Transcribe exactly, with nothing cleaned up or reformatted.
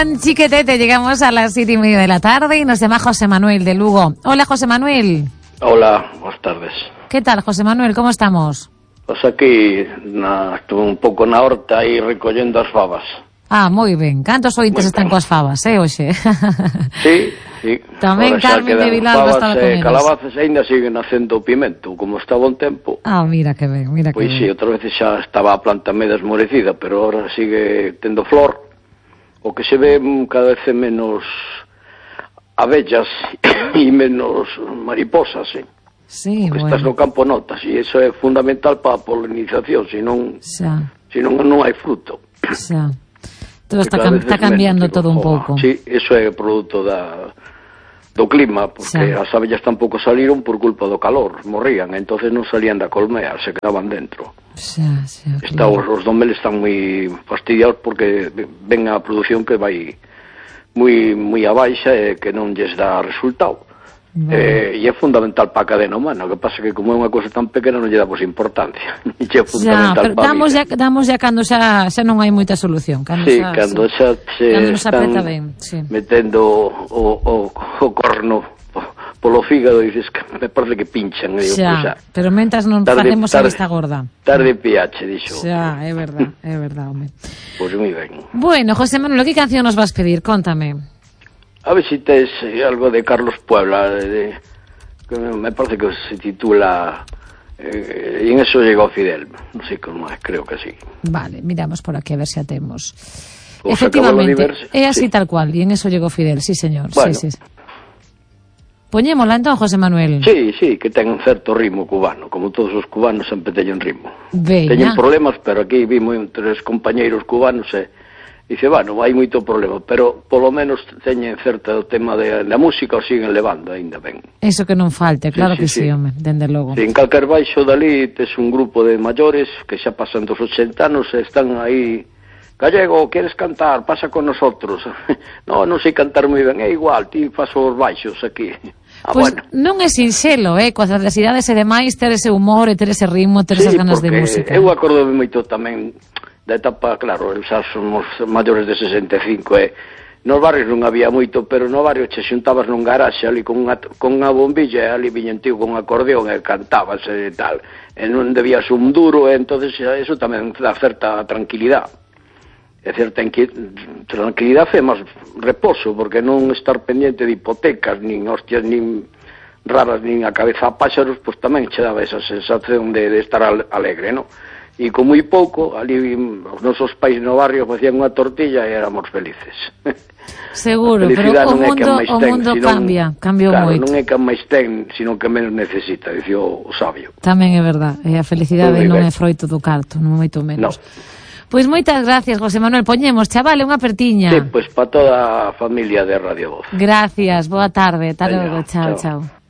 Con Chiquetete llegamos a las siete y media de la tarde y nos llama José Manuel de Lugo. Hola, José Manuel. Hola, buenas tardes. ¿Qué tal, José Manuel? ¿Cómo estamos? Pues aquí na, estuve un pouco na horta aí recollendo as fabas. Ah, moi ben. Cantos ointes están coas fabas, eh, hoxe? Sí, sí. Tamén Carmen de Vilalba estaba con eles. Calabazas ainda siguen nacendo o pimento, como está bon tempo. Ah, mira que ben, mira que pois ben. Pois sí, outra vez xa estaba a planta medio esmorecida, pero ahora sigue tendo flor. O que se ve cada vez menos abellas e menos mariposas, eh. Sí, porque bueno. Estás no campo notas, e iso é fundamental para a polinización, senón, xa. senón non hai fruto. Xa. Todo está, cam está cambiando menos, todo un pouco. Sí, iso é produto da, do clima, porque xa. As abellas tampouco saliron por culpa do calor, morrían, entonces non salían da colmea, se quedaban dentro. Xa, xa, Está, claro. os, os domeles están moi fastidiados porque ven a produción que vai moi moi a baixa e que non lles dá resultado. Vale. Eh, e é fundamental para a cadena humana. O que pasa é que como é unha cousa tan pequena non lle damos importancia. E é fundamental, xa, pero damos ya, damos ya cando xa, xa non hai moita solución. Cando sí, xa, cando xa se cando nos están ben, sí. metendo o, o, o corno polo fígado e dices que me parece que pinchan. E digo, xa, pues xa, pero mentras non tarde, facemos tarde, a vista gorda. Tarde pH, dixo. Xa, é verdad, é verdad, home. Pois pues moi ben. Bueno, José Manuel, que canción nos vas pedir? Contame. A ver si tes algo de Carlos Puebla, de, de, que me parece que se titula eh, y en eso llegó Fidel, non sei como é, creo que sí. Vale, miramos por aquí a ver se si atemos. O efectivamente, é así sí. Tal cual, y en eso llegó Fidel, sí señor, bueno. sí, sí. Poñémola entón, José Manuel. Sí, sí, que ten un certo ritmo cubano, como todos os cubanos sempre teñen ritmo. Veña. Teñen problemas, pero aquí vimos tres compañeiros cubanos e dice, bueno, hai moito problema, pero polo menos teñen certo tema de la música o siguen levando, ainda ben. Eso que non falte, claro sí, sí, que sí, sí, home, dende logo. Sí, en calquer baixo dali tes un grupo de maiores que xa pasan dos ochenta anos e están aí, Gallego, queres cantar? Pasa con nosotros. No, non sei cantar moi ben, é igual, ti faz os baixos aquí. Ah, pois bueno. Non é sinxelo, eh, coas adversidades e demais, ter ese humor e ter ese ritmo, ter sí, esas ganas de música. Eu acordo moito tamén da etapa, claro, xa somos maiores de sesenta e cinco e nos barrios non había moito, pero no barrio che xuntabas nun garaxe ali con unha, con unha bombilla e ali viñen tío con un acordeón e cantabas e tal, e non debías un duro e entonces eso tamén dá certa tranquilidad e certa tranquilidade e máis reposo, porque non estar pendiente de hipotecas nin hostias, nin raras, nin a cabeza a páxaros, pois tamén che daba esa sensación de, de estar alegre, non? E con moi pouco, ali os nosos pais no barrio facían unha tortilla e éramos felices. Seguro, pero o mundo, ten, o mundo senón, cambia, cambiou claro, moito. Non é que máis ten, sino que menos necesita, dicía o sabio. Tamén é verdad, e a felicidade non é froito do carto, non moito menos. No. Pois moitas gracias, José Manuel, poñemos, chavale, unha apertiña. Sí, pois para toda a familia de Radio Voz. Gracias, boa tarde, tal logo, chao, chao. chao.